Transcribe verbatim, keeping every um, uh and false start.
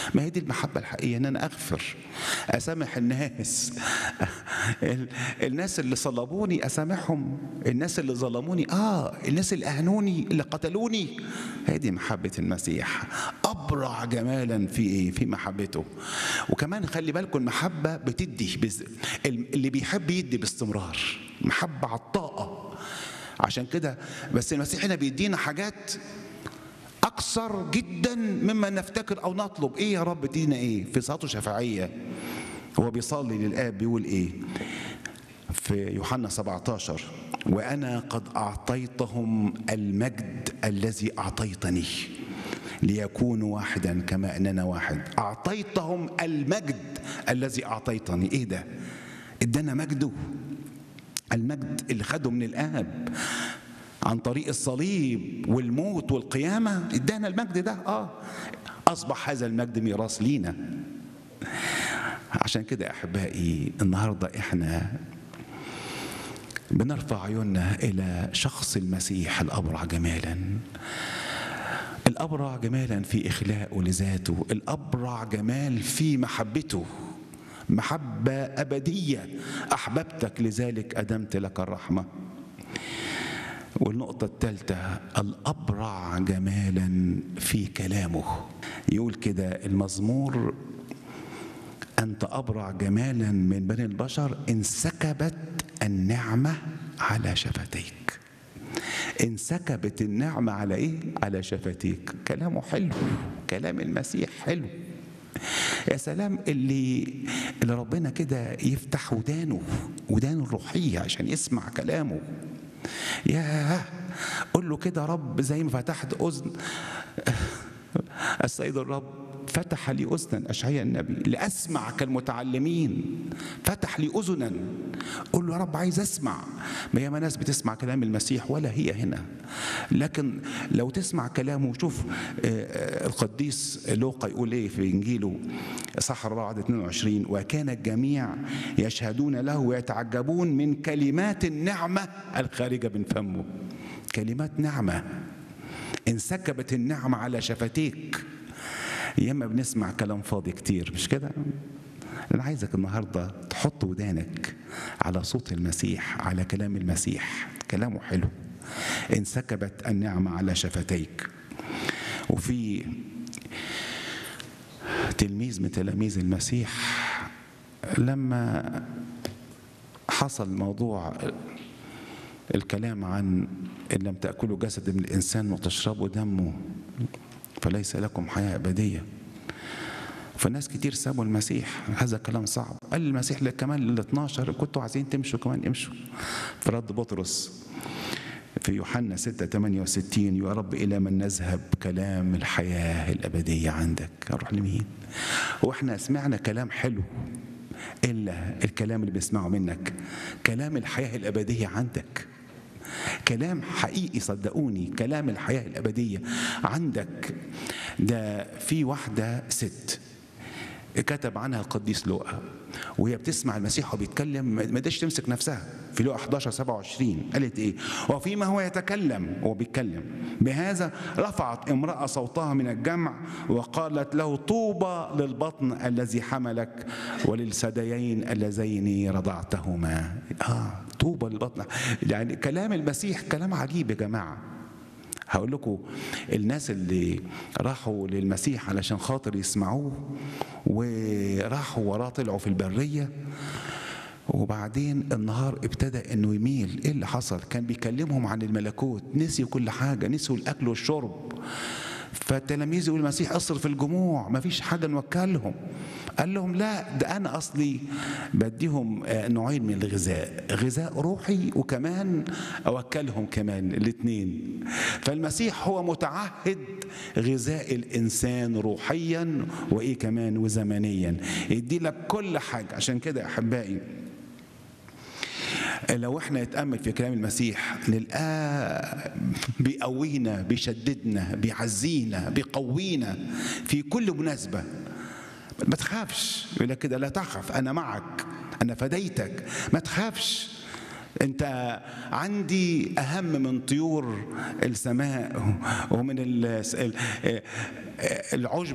ما هي دي المحبة الحقيقية، ان انا اغفر، اسامح الناس. الناس اللي صلبوني اسامحهم، الناس اللي ظلموني، اه الناس اللي اهانوني، اللي قتلوني. هي دي محبة المسيح، ابرع جمالا في ايه؟ في محبته. وكمان خلي بالكم المحبة بتدي بز... اللي بيحب يدي باستمرار، محبة عطاءة. عشان كده بس المسيح هنا بيدينا حاجات أكثر جدا مما نفتكر أو نطلب. إيه يا رب تدينا إيه؟ في صلاته شفاعية هو بيصلي للآب بيقول إيه في يوحنا سبعة عشر؟ وأنا قد أعطيتهم المجد الذي أعطيتني ليكونوا واحدا كما أننا واحد. أعطيتهم المجد الذي أعطيتني. إيه ده؟ إدانا مجده، المجد اللي خده من الآب عن طريق الصليب والموت والقيامة. ادانا المجد ده. اه اصبح هذا المجد ميراث لينا. عشان كده احبائي النهارده احنا بنرفع عيوننا الى شخص المسيح الابرع جمالا، الابرع جمالا في اخلاقه لذاته، الابرع جمال في محبته، محبة أبدية. أحببتك لذلك أدمت لك الرحمة. والنقطة الثالثة الأبرع جمالا في كلامه. يقول كده المزمور: أنت أبرع جمالا من بني البشر، انسكبت النعمة على شفتيك. انسكبت النعمة على إيه؟ على شفتيك. كلامه حلو، كلام المسيح حلو. يا سلام اللي اللي ربنا كده يفتح ودانه، ودانه الروحية عشان يسمع كلامه. يا قول له كده: رب زي ما فتحت أذن السيد الرب فتح لي أذنا، أشعياء النبي، لأسمع كالمتعلمين. فتح لي أذنا. قول له: يا رب عايز أسمع. ما ياما ناس بتسمع كلام المسيح ولا هي هنا، لكن لو تسمع كلامه. شوف القديس لوقا يقول إيه في إنجيله صح أربعة عدد اثنين وعشرين: وكان الجميع يشهدون له ويتعجبون من كلمات النعمة الخارجة من فمه. كلمات نعمة، انسكبت النعمة على شفتيك. ياما بنسمع كلام فاضي كتير، مش كده؟ أنا عايزك النهاردة تحط ودانك على صوت المسيح، على كلام المسيح. كلامه حلو. انسكبت النعمة على شفتيك. وفي تلميذ من تلاميذ المسيح لما حصل موضوع الكلام عن إن لم تأكلوا جسد من الإنسان وتشربوا دمه فليس لكم حياة أبدية، فالناس كتير سابوا المسيح. هذا كلام صعب. قال المسيح كمان لل اثناشر: كنتوا عايزين تمشوا كمان امشوا. فرد بطرس في يوحنا ستة ثمانية وستين: يا رب إلى من نذهب؟ كلام الحياة الأبدية عندك. نروح لمين؟ وإحنا سمعنا كلام حلو، إلا الكلام اللي بنسمعه منك كلام الحياة الأبدية عندك. كلام حقيقي، صدقوني، كلام الحياة الأبدية عندك. ده في واحدة ست كتب عنها القديس لوقا وهي بتسمع المسيح وبيتكلم، ما قدرتش تمسك نفسها. في لوقا احد عشر سبعة وعشرين قالت ايه؟ وفيما هو يتكلم وهو بيتكلم بهذا رفعت امرأة صوتها من الجمع وقالت له: طوبى للبطن الذي حملك وللثديين اللذين رضعتهما. اه طوبى للبطن. يعني كلام المسيح كلام عجيب يا جماعة. هقول لكم الناس اللي راحوا للمسيح علشان خاطر يسمعوه وراحوا وراه طلعوا في البرية، وبعدين النهار ابتدى انه يميل. ايه اللي حصل؟ كان بيكلمهم عن الملكوت، نسيوا كل حاجة، نسيوا الاكل والشرب. فالتلاميذ يقول المسيح: اصرف الجموع، ما فيش حاجة نوكلهم. قال لهم: لا، ده أنا أصلي بديهم نوعين من الغذاء، غذاء روحي وكمان أوكلهم كمان الاثنين. فالمسيح هو متعهد غذاء الإنسان روحيا وإيه كمان وزمنيا، يدي لك كل حاجة. عشان كده أحبائي لو احنا نتأمل في كلام المسيح نلقاه بيقوينا، بيشددنا، بيعزينا، بيقوينا في كل مناسبة. ما تخافش. يقول لك كده: لا تخف، أنا معك، أنا فديتك. ما تخافش، أنت عندي أهم من طيور السماء ومن العشب